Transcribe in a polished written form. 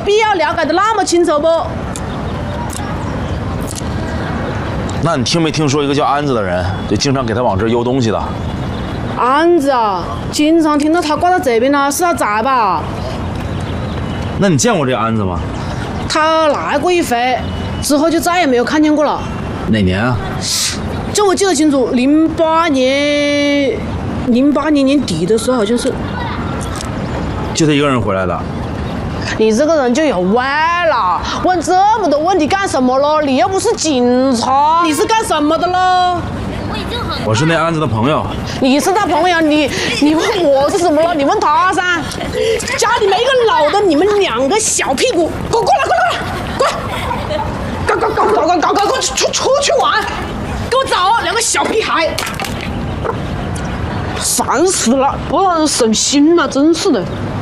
必要了解的那么清楚不？ 那你听没听说一个叫安子的人，就经常给他往这邮东西的？ 安子啊，经常听到他挂到这边了，是他在吧？ 那你见过这个安子吗？ 他来过一回，之后就再也没有看见过了。 哪年啊？ 这我记得清楚，08年年底的时候好像是。 就他一个人回来的？ 你这个人就有味了，问这么多问题干什么咯？你又不是警察，你是干什么的咯？ 我是那安子的朋友。 你是他朋友，你问我是什么了？你问他噻。家里没个老的，你们两个小屁股，过来，搞，出去玩，给我走，两个小屁孩，烦死了，不让人省心了，真是的。